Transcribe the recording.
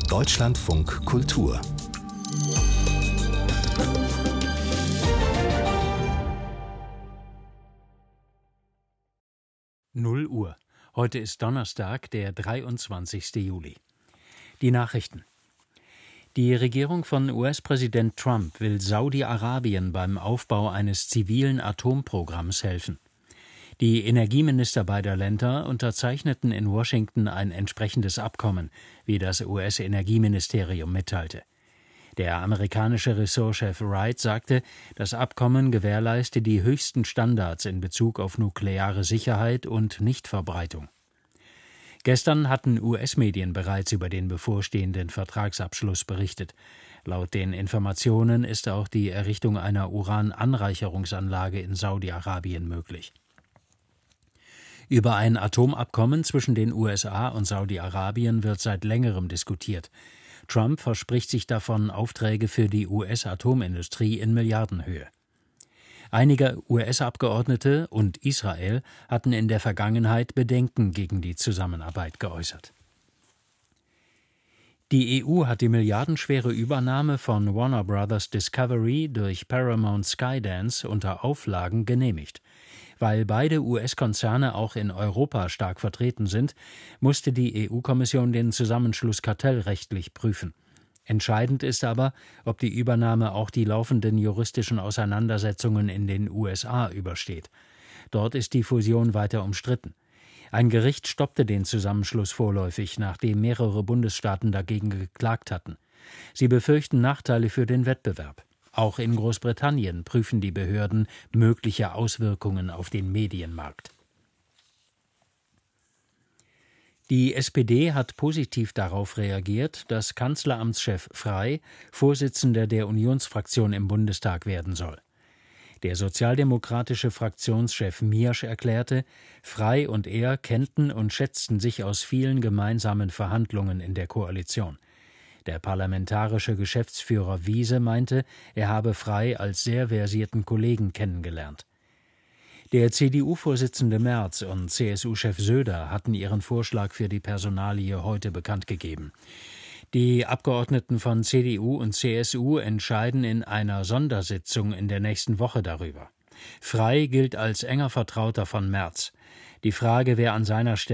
Deutschlandfunk Kultur. Null Uhr. Heute ist Donnerstag, der 23. Juli. Die Nachrichten. Die Regierung von US-Präsident Trump will Saudi-Arabien beim Aufbau eines zivilen Atomprogramms helfen. Die Energieminister beider Länder unterzeichneten in Washington ein entsprechendes Abkommen, wie das US-Energieministerium mitteilte. Der amerikanische Ressortchef Wright sagte, das Abkommen gewährleiste die höchsten Standards in Bezug auf nukleare Sicherheit und Nichtverbreitung. Gestern hatten US-Medien bereits über den bevorstehenden Vertragsabschluss berichtet. Laut den Informationen ist auch die Errichtung einer Urananreicherungsanlage in Saudi-Arabien möglich. Über ein Atomabkommen zwischen den USA und Saudi-Arabien wird seit längerem diskutiert. Trump verspricht sich davon Aufträge für die US-Atomindustrie in Milliardenhöhe. Einige US-Abgeordnete und Israel hatten in der Vergangenheit Bedenken gegen die Zusammenarbeit geäußert. Die EU hat die milliardenschwere Übernahme von Warner Bros. Discovery durch Paramount Skydance unter Auflagen genehmigt. Weil beide US-Konzerne auch in Europa stark vertreten sind, musste die EU-Kommission den Zusammenschluss kartellrechtlich prüfen. Entscheidend ist aber, ob die Übernahme auch die laufenden juristischen Auseinandersetzungen in den USA übersteht. Dort ist die Fusion weiter umstritten. Ein Gericht stoppte den Zusammenschluss vorläufig, nachdem mehrere Bundesstaaten dagegen geklagt hatten. Sie befürchten Nachteile für den Wettbewerb. Auch in Großbritannien prüfen die Behörden mögliche Auswirkungen auf den Medienmarkt. Die SPD hat positiv darauf reagiert, dass Kanzleramtschef Frey Vorsitzender der Unionsfraktion im Bundestag werden soll. Der sozialdemokratische Fraktionschef Miersch erklärte, Frey und er kennten und schätzten sich aus vielen gemeinsamen Verhandlungen in der Koalition. Der parlamentarische Geschäftsführer Wiese meinte, er habe Frey als sehr versierten Kollegen kennengelernt. Der CDU-Vorsitzende Merz und CSU-Chef Söder hatten ihren Vorschlag für die Personalie heute bekannt gegeben. Die Abgeordneten von CDU und CSU entscheiden in einer Sondersitzung in der nächsten Woche darüber. Frey gilt als enger Vertrauter von Merz. Die Frage, wer an seiner Stelle